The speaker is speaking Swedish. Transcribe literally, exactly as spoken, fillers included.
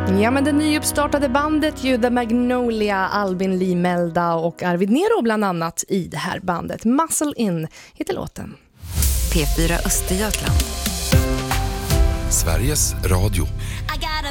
Ja, men det nyuppstartade bandet ju The Magnolia, Albin Lee Melda och Arvid Nero bland annat i det här bandet. Muscle In heter låten. P fyra Östergötland. Sveriges Radio. I got